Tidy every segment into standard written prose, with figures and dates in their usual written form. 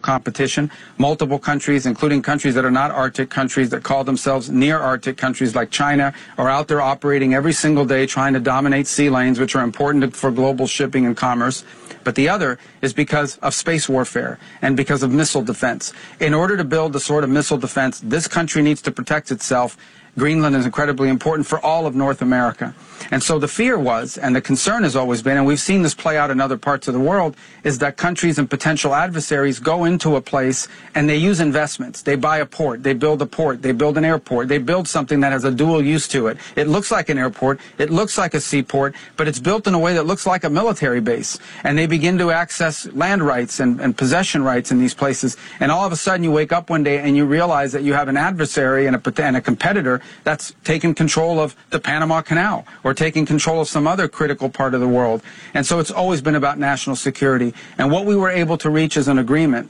competition. Multiple countries, including countries that are not Arctic countries that call themselves near Arctic countries like China, are out there operating every single day trying to dominate sea lanes, which are important for global shipping and commerce. But the other is because of space warfare and because of missile defense. In order to build the sort of missile defense this country needs to protect itself, Greenland is incredibly important for all of North America. And so the fear was, and the concern has always been, and we've seen this play out in other parts of the world, is that countries and potential adversaries go into a place and they use investments. They buy a port, they build an airport, they build something that has a dual use to it. It looks like an airport, it looks like a seaport, but it's built in a way that looks like a military base. And they begin to access land rights and possession rights in these places. And all of a sudden you wake up one day and you realize that you have an adversary and a competitor that's taken control of the Panama Canal or taking control of some other critical part of the world. And so it's always been about national security. And what we were able to reach is an agreement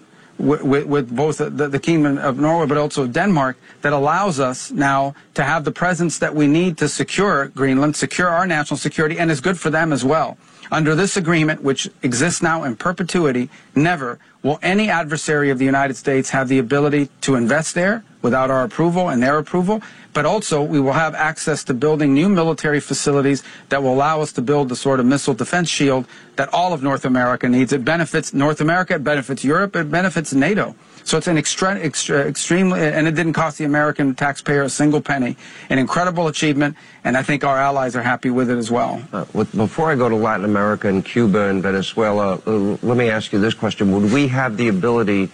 with both the Kingdom of Norway but also Denmark that allows us now to have the presence that we need to secure Greenland, secure our national security, and is good for them as well. Under this agreement, which exists now in perpetuity, never will any adversary of the United States have the ability to invest there without our approval and their approval, but also we will have access to building new military facilities that will allow us to build the sort of missile defense shield that all of North America needs. It benefits North America, it benefits Europe, it benefits NATO. So it's an extremely, and it didn't cost the American taxpayer a single penny, an incredible achievement, and I think our allies are happy with it as well. Before I go to Latin America and Cuba and Venezuela, let me ask you this question. Would we have the ability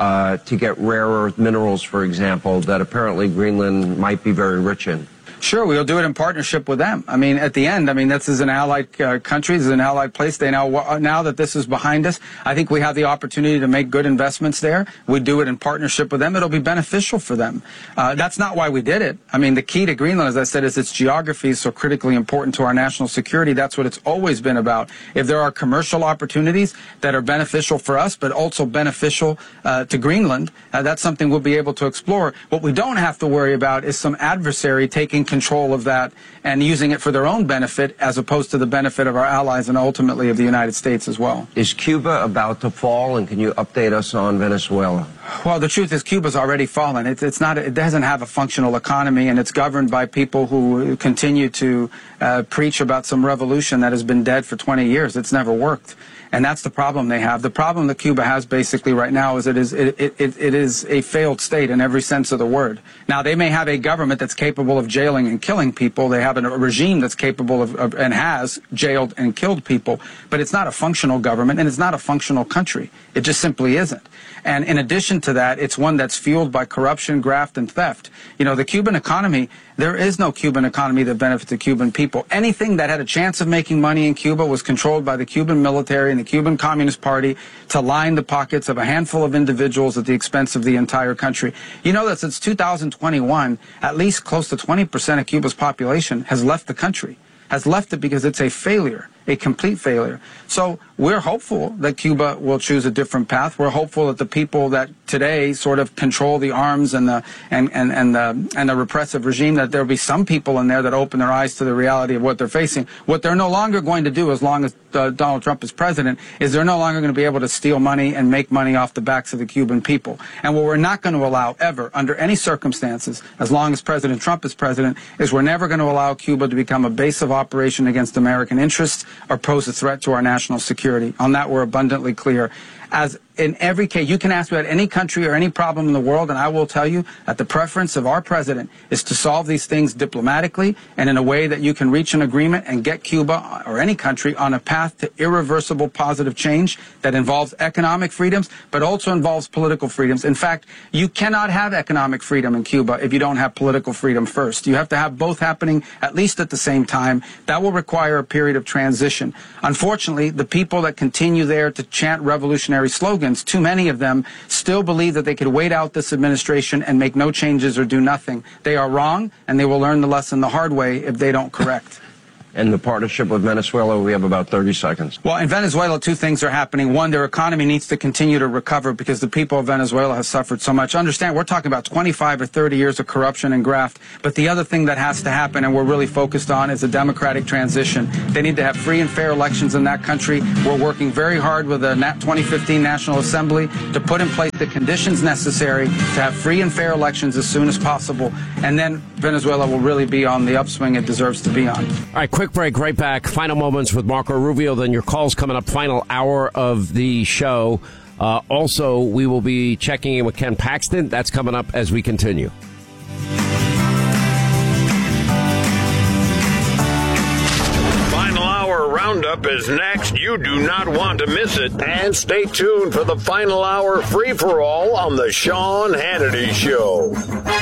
to get rare earth minerals, for example, that apparently Greenland might be very rich in? Sure, we'll do it in partnership with them. I mean, at the end, this is an allied country, this is an allied place. They now that this is behind us, I think we have the opportunity to make good investments there. We do it in partnership with them. It'll be beneficial for them. That's not why we did it. I mean, the key to Greenland, as I said, is its geography is so critically important to our national security. That's what it's always been about. If there are commercial opportunities that are beneficial for us, but also beneficial to Greenland, that's something we'll be able to explore. What we don't have to worry about is some adversary taking control of that and using it for their own benefit as opposed to the benefit of our allies and ultimately of the United States as well. Is Cuba about to fall, and can you update us on Venezuela? Well, the truth is Cuba's already fallen. It doesn't have a functional economy, and it's governed by people who continue to preach about some revolution that has been dead for 20 years. It's never worked. And that's the problem they have. The problem that Cuba has basically right now is it is a failed state in every sense of the word. Now, they may have a government that's capable of jailing and killing people. They have a regime that's capable of and has jailed and killed people. But it's not a functional government, and it's not a functional country. It just simply isn't. And in addition to that, it's one that's fueled by corruption, graft, and theft. You know, the Cuban economy, there is no Cuban economy that benefits the Cuban people. Anything that had a chance of making money in Cuba was controlled by the Cuban military and the Cuban Communist Party to line the pockets of a handful of individuals at the expense of the entire country. You know that since 2021, at least close to 20% of Cuba's population has left the country, has left it because it's a failure, a complete failure. So we're hopeful that Cuba will choose a different path. We're hopeful that the people that today sort of control the arms and the repressive regime, that there'll be some people in there that open their eyes to the reality of what they're facing. What they're no longer going to do as long as Donald Trump is president is they're no longer going to be able to steal money and make money off the backs of the Cuban people. And what we're not going to allow ever, under any circumstances, as long as President Trump is president, is we're never going to allow Cuba to become a base of operation against American interests or pose a threat to our national security. On that, we're abundantly clear. As in every case, you can ask me about any country or any problem in the world, and I will tell you that the preference of our president is to solve these things diplomatically and in a way that you can reach an agreement and get Cuba or any country on a path to irreversible positive change that involves economic freedoms, but also involves political freedoms. In fact, you cannot have economic freedom in Cuba if you don't have political freedom first. You have to have both happening at least at the same time. That will require a period of transition. Unfortunately, the people that continue there to chant revolutionary slogans, too many of them still believe that they could wait out this administration and make no changes or do nothing. They are wrong, and they will learn the lesson the hard way if they don't correct. and the partnership with Venezuela? We have about 30 seconds. Well, in Venezuela, two things are happening. One, their economy needs to continue to recover because the people of Venezuela have suffered so much. Understand, we're talking about 25 or 30 years of corruption and graft. But the other thing that has to happen, and we're really focused on, is a democratic transition. They need to have free and fair elections in that country. We're working very hard with the 2015 National Assembly to put in place the conditions necessary to have free and fair elections as soon as possible. And then Venezuela will really be on the upswing it deserves to be on. All right, quick break, right back. Final moments with Marco Rubio, then your calls coming up, final hour of the show. Also, we will be checking in with Ken Paxton. That's coming up as we continue. Final Hour Roundup is next. You do not want to miss it. And stay tuned for the Final Hour free-for-all on the Sean Hannity Show.